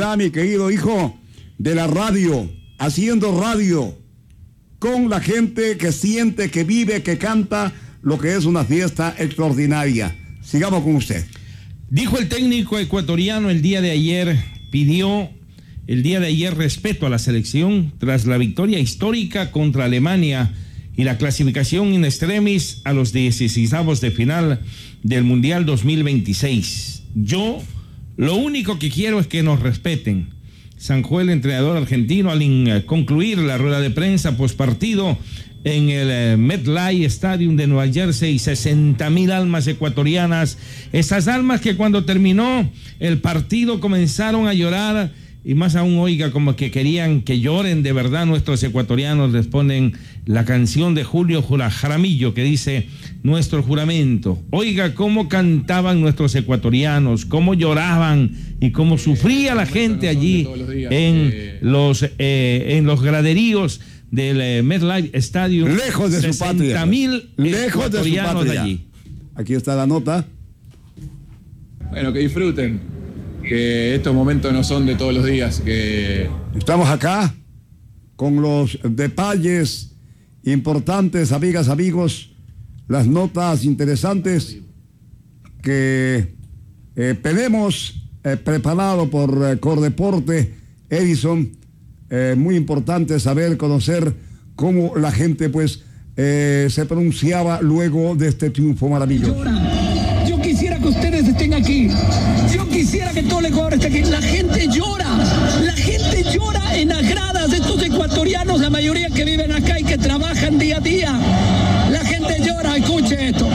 será, mi querido hijo, de la radio, haciendo radio, con la gente que siente, que vive, que canta, lo que es una fiesta extraordinaria. Sigamos con usted. Dijo el técnico ecuatoriano el día de ayer, pidió el día de ayer respeto a la selección tras la victoria histórica contra Alemania y la clasificación in extremis a los 16avos de final del Mundial 2026. Yo lo único que quiero es que nos respeten. Zanjó el entrenador argentino al concluir la rueda de prensa postpartido en el MetLife Stadium de Nueva Jersey. 60,000 almas ecuatorianas, esas almas que cuando terminó el partido comenzaron a llorar, y más aún, oiga, como que querían que lloren de verdad nuestros ecuatorianos. Les ponen la canción de Julio Jaramillo que dice nuestro juramento. Oiga cómo cantaban nuestros ecuatorianos, cómo lloraban y cómo sufría la gente allí en los graderíos del MetLife Stadium. Lejos de su patria. 60,000 ecuatorianos de allí. Aquí está la nota. Bueno, que disfruten, que estos momentos no son de todos los días. Que estamos acá con los detalles importantes, amigas, amigos, las notas interesantes que tenemos preparado por Cordeporte, Edison. Muy importante saber, conocer cómo la gente pues se pronunciaba luego de este triunfo maravilloso. Yo quisiera que ustedes estén aquí. Yo quisiera que todo el Ecuador esté aquí. La gente llora en las gradas de estos ecuatorianos, la mayoría que viven acá y que trabajan día a día. La gente llora, escuche esto.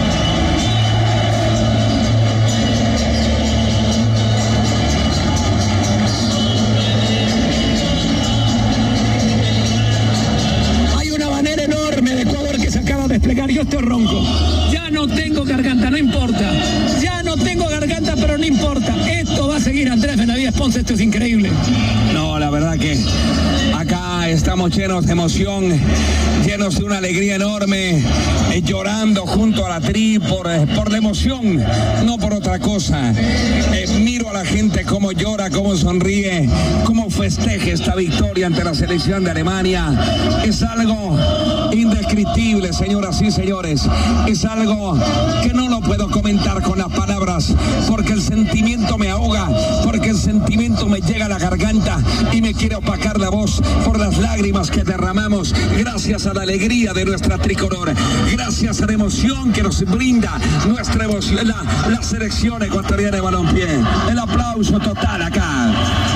Hay una bandera enorme de Ecuador que se acaba de desplegar. Yo estoy ronco. Ya no tengo garganta, no importa. Ya no tengo garganta, pero no importa. Esto va a seguir, Andrés Benavides Ponce, esto es increíble. No, la verdad que acá estamos llenos de emoción, llenos de una alegría enorme, llorando junto a la tri por la emoción, no por otra cosa. Miro a la gente cómo llora, cómo sonríe, cómo festeja esta victoria ante la selección de Alemania. Es algo indescriptible, señoras y señores. Es algo que no lo puedo comentar con las palabras, porque el sentimiento me ahoga, porque el sentimiento me llega a la garganta y me quiere opacar la voz por las lágrimas que derramamos gracias a la alegría de nuestra tricolor, gracias a la emoción que nos brinda nuestra emoción, la selección ecuatoriana de balompié. El aplauso total acá.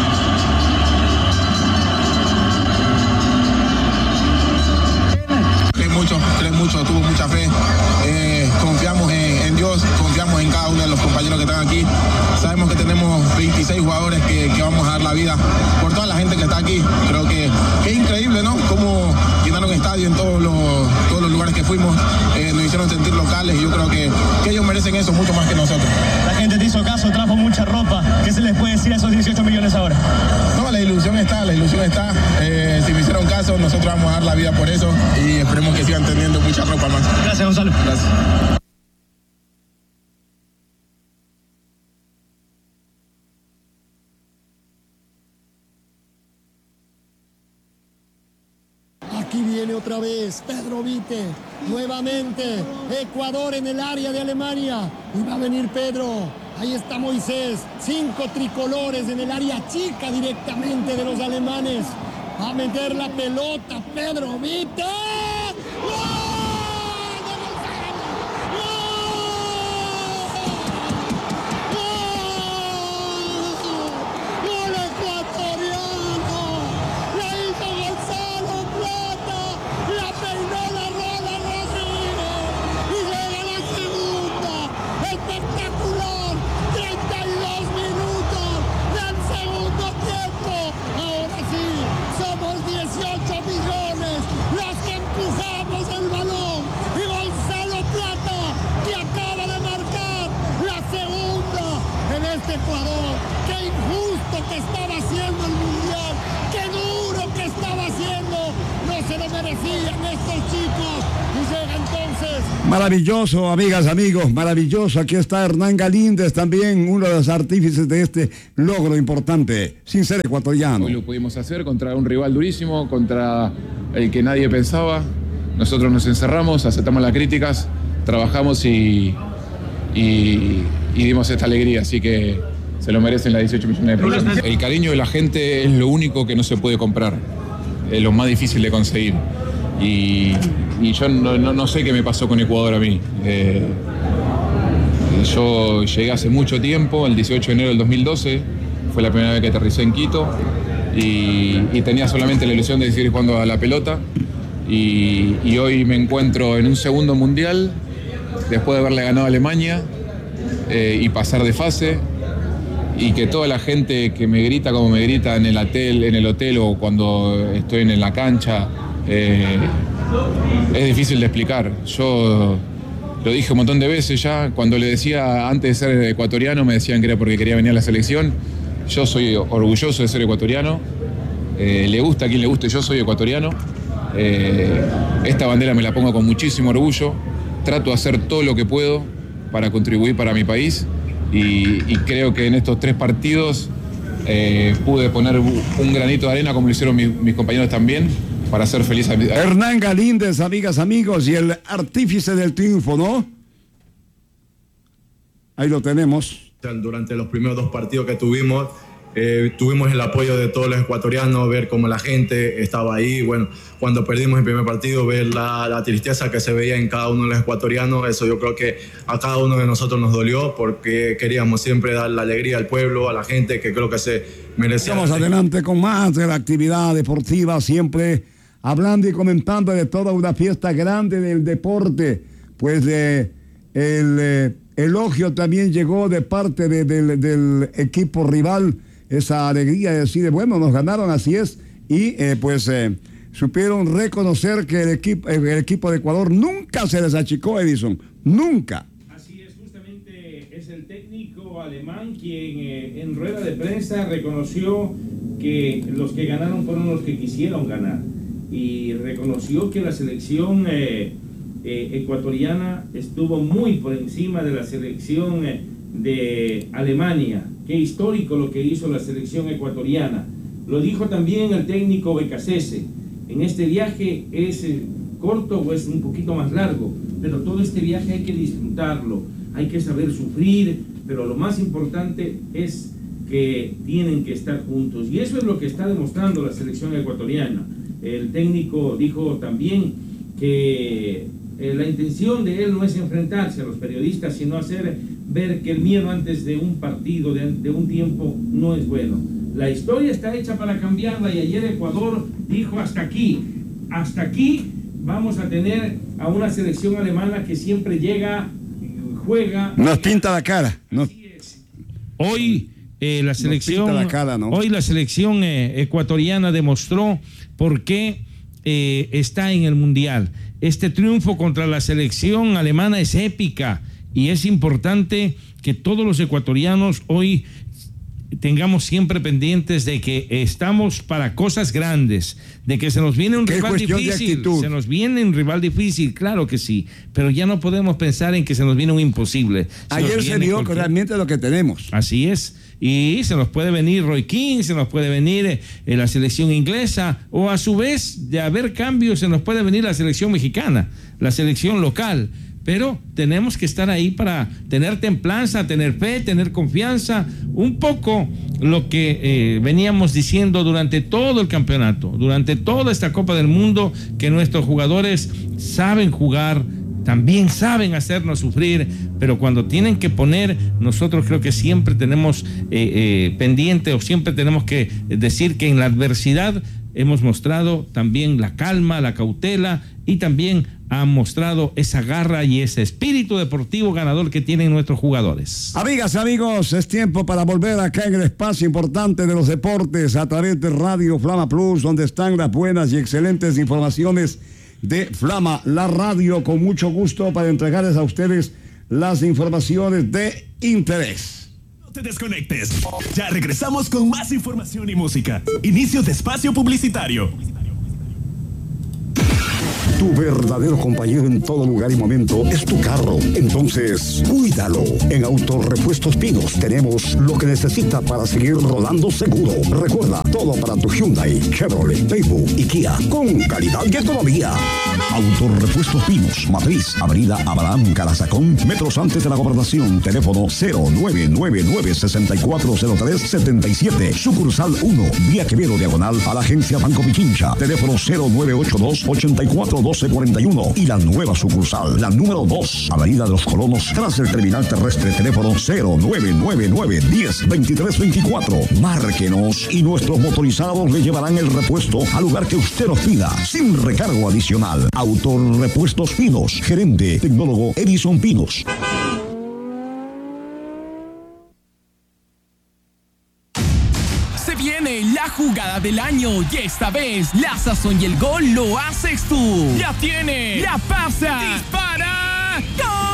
Creen mucho, tuvo mucha fe. Confiamos en Dios, confiamos en cada uno de los compañeros que están aquí. Sabemos que tenemos 26 jugadores que vamos a dar la vida por toda la gente que está aquí. Creo que es increíble, ¿no? Cómo llenaron estadio en todos los lugares que fuimos. Nos hicieron sentir locales y yo creo que ellos merecen eso mucho más que nosotros. La gente te hizo caso, trajo mucha ropa. ¿Qué se les puede decir a esos 18 millones ahora? No, la ilusión está. Si me hicieron caso, nosotros vamos a dar la vida por eso y esperemos que sigan teniendo mucha ropa más. Gracias, Gonzalo. Gracias. Aquí viene otra vez Pedro Vite, nuevamente Ecuador en el área de Alemania, y va a venir Pedro, ahí está Moisés, 5 tricolores en el área chica directamente de los alemanes, va a meter la pelota Pedro Vite. ¡Gol! Ecuador, qué injusto que estaba haciendo el mundial, qué duro que estaba haciendo, no se lo merecían estos chicos, y llega entonces Moisés. Maravilloso, amigas, amigos, maravilloso. Aquí está Hernán Galíndez también, uno de los artífices de este logro importante, sin ser ecuatoriano. Hoy lo pudimos hacer contra un rival durísimo, contra el que nadie pensaba. Nosotros nos encerramos, aceptamos las críticas, trabajamos y dimos esta alegría, así que se lo merecen las 18 millones de personas. El cariño de la gente es lo único que no se puede comprar, es lo más difícil de conseguir. Y yo no sé qué me pasó con Ecuador a mí. Yo llegué hace mucho tiempo, el 18 de enero del 2012, fue la primera vez que aterricé en Quito y tenía solamente la ilusión de seguir jugando a la pelota. Y hoy me encuentro en un segundo mundial, después de haberle ganado a Alemania y pasar de fase, y que toda la gente que me grita como me grita en el hotel o cuando estoy en la cancha, es difícil de explicar. Yo lo dije un montón de veces ya, cuando le decía antes de ser ecuatoriano me decían que era porque quería venir a la selección. Yo soy orgulloso de ser ecuatoriano, le gusta a quien le guste, yo soy ecuatoriano. Esta bandera me la pongo con muchísimo orgullo, trato de hacer todo lo que puedo para contribuir para mi país y creo que en estos 3 partidos pude poner un granito de arena como lo hicieron mis compañeros también para ser feliz a mi... Hernán Galíndez, amigas, amigos, y el artífice del triunfo, ¿no? Ahí lo tenemos. Durante los primeros 2 partidos que tuvimos el apoyo de todos los ecuatorianos, ver cómo la gente estaba ahí. Bueno, cuando perdimos el primer partido, ver la tristeza que se veía en cada uno de los ecuatorianos, eso yo creo que a cada uno de nosotros nos dolió porque queríamos siempre dar la alegría al pueblo, a la gente que creo que se merecía. Vamos adelante con más de la actividad deportiva, siempre hablando y comentando de toda una fiesta grande del deporte. Pues el elogio también llegó de parte del equipo rival, esa alegría de decir, bueno, nos ganaron, así es, y supieron reconocer que el equipo de Ecuador nunca se les achicó, Edison, nunca. Así es, justamente es el técnico alemán quien en rueda de prensa reconoció que los que ganaron fueron los que quisieron ganar, y reconoció que la selección ecuatoriana estuvo muy por encima de la selección de Alemania. Qué histórico lo que hizo la selección ecuatoriana. Lo dijo también el técnico Becasese. En este viaje es corto o es un poquito más largo, pero todo este viaje hay que disfrutarlo, hay que saber sufrir, pero lo más importante es que tienen que estar juntos, y eso es lo que está demostrando la selección ecuatoriana. El técnico dijo también que la intención de él no es enfrentarse a los periodistas, sino hacer ver que el miedo antes de un partido, de un tiempo, no es bueno. La historia está hecha para cambiarla, y ayer Ecuador dijo hasta aquí vamos a tener a una selección alemana que siempre llega, juega. Nos pinta la cara. Así es. Hoy la selección ecuatoriana demostró por qué está en el Mundial. Este triunfo contra la selección alemana es épica, y es importante que todos los ecuatorianos hoy tengamos siempre pendientes de que estamos para cosas grandes, de que se nos viene un rival difícil, claro que sí, pero ya no podemos pensar en que se nos viene un imposible. Ayer se vio realmente lo que tenemos. Así es, y se nos puede venir Roy Keane, se nos puede venir la selección inglesa, o a su vez, de haber cambios, se nos puede venir la selección mexicana, la selección local. Pero tenemos que estar ahí para tener templanza, tener fe, tener confianza, un poco lo que veníamos diciendo durante todo el campeonato, durante toda esta Copa del Mundo, que nuestros jugadores saben jugar, también saben hacernos sufrir, pero cuando tienen que poner, nosotros creo que siempre tenemos pendiente, o siempre tenemos que decir que en la adversidad hemos mostrado también la calma, la cautela, y también han mostrado esa garra y ese espíritu deportivo ganador que tienen nuestros jugadores. Amigas, amigos, es tiempo para volver acá en el espacio importante de los deportes a través de Radio Flama Plus, donde están las buenas y excelentes informaciones de Flama, la radio, con mucho gusto para entregarles a ustedes las informaciones de interés. No te desconectes, ya regresamos con más información y música. Inicio de espacio publicitario. Tu verdadero compañero en todo lugar y momento es tu carro. Entonces, cuídalo. En Autorepuestos Pinos tenemos lo que necesita para seguir rodando seguro. Recuerda, todo para tu Hyundai, Chevrolet, Daewoo y Kia, con calidad y economía. Autorepuestos Pinos, Matriz, Avenida Abraham Carazacón, metros antes de la Gobernación. Teléfono 0999-640377. Sucursal 1, Vía Quevedo, diagonal a la agencia Banco Pichincha. Teléfono 0982-841241. Y la nueva sucursal, la número 2, Avenida de los Colonos, tras el terminal terrestre. Teléfono 0999-102324. Márquenos y nuestros motorizados le llevarán el repuesto al lugar que usted nos pida, sin recargo adicional. Autorepuestos Pinos, gerente tecnólogo Edison Pinos. Se viene la jugada del año y esta vez la sazón y el gol lo haces tú. La tiene, la pasa, dispara, ¡gol!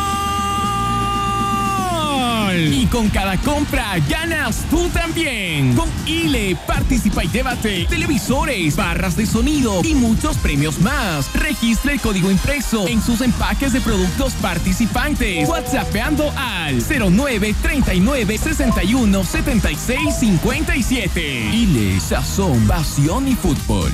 Y con cada compra ganas tú también. Con ILE participa y llévate televisores, barras de sonido y muchos premios más. Registra el código impreso en sus empaques de productos participantes. WhatsAppeando al 0939-617657. ILE, sazón, pasión y fútbol.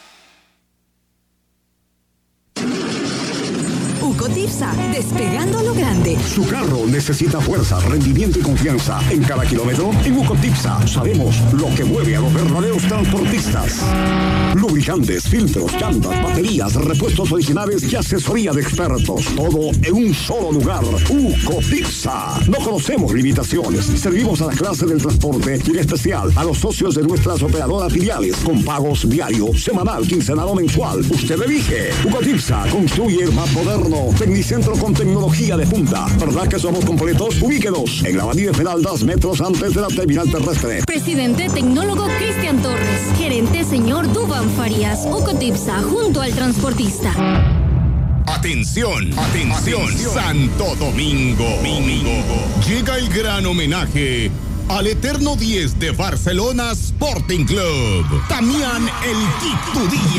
Ucotipsa, despegando a lo grande. Su carro necesita fuerza, rendimiento y confianza. En cada kilómetro, en Ucotipsa, sabemos lo que mueve a los verdaderos transportistas. Lubricantes, filtros, llantas, baterías, repuestos originales y asesoría de expertos. Todo en un solo lugar. Ucotipsa. No conocemos limitaciones. Servimos a la clase del transporte y en especial a los socios de nuestras operadoras filiales con pagos diario, semanal, quincenal o mensual. Usted elige. Ucotipsa construye el más moderno Tecnicentro con tecnología de punta. ¿Verdad que somos completos? Ubíquenos en la Avenida Esmeraldas, metros antes de la terminal terrestre. Presidente tecnólogo Cristian Torres. Gerente señor Duván Farías. Ucotipsa, junto al transportista. Atención, atención, Santo Domingo. Llega el gran homenaje al eterno 10 de Barcelona Sporting Club, Damián El Tic Tudía.